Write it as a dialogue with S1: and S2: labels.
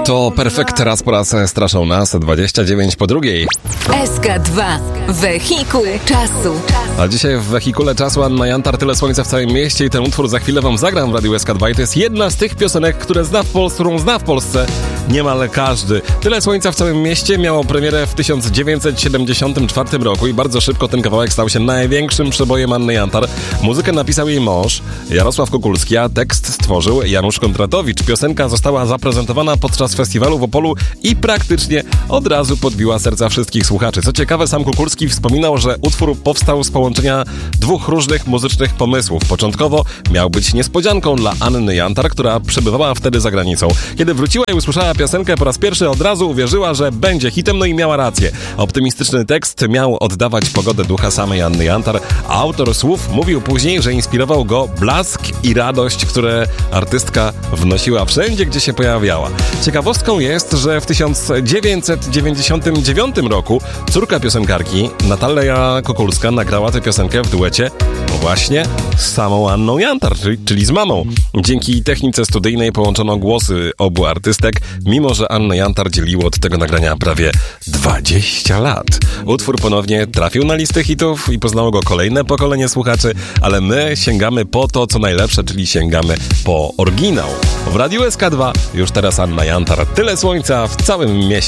S1: To Perfekt, raz po raz straszą nas, 29 po drugiej.
S2: SK2, wehikuł czasu.
S1: A dzisiaj w wehikule czasu Anna Jantar, Tyle słońca w całym mieście i ten utwór za chwilę wam zagram w Radiu SK2 i to jest jedna z tych piosenek, którą zna w Polsce niemal każdy. Tyle słońca w całym mieście miało premierę w 1974 roku i bardzo szybko ten kawałek stał się największym przebojem Anny Jantar. Muzykę napisał jej mąż, Jarosław Kukulski, a tekst stworzył Janusz Kondratowicz. Piosenka została zaprezentowana podczas festiwalu w Opolu i praktycznie od razu podbiła serca wszystkich słuchaczy. Co ciekawe, sam Kukulski wspominał, że utwór powstał z połączenia dwóch różnych muzycznych pomysłów. Początkowo miał być niespodzianką dla Anny Jantar, która przebywała wtedy za granicą. Kiedy wróciła i usłyszała piosenkę po raz pierwszy, od razu uwierzyła, że będzie hitem, no i miała rację. Optymistyczny tekst miał oddawać pogodę ducha samej Anny Jantar, a autor słów mówił później, że inspirował go blask i radość, które artystka wnosiła wszędzie, gdzie się pojawiała. Ciekawostką jest, że w 1999 roku córka piosenkarki, Natalia Kukulska, nagrała tę piosenkę w duecie właśnie z samą Anną Jantar, czyli z mamą. Dzięki technice studyjnej połączono głosy obu artystek, mimo że Annę Jantar dzieliło od tego nagrania prawie 20 lat. Utwór ponownie trafił na listy hitów i poznało go kolejne pokolenie słuchaczy, ale my sięgamy po to, co najlepsze, czyli sięgamy po oryginał. W Radiu SK2 już teraz Anna Jantar, Tyle słońca w całym mieście.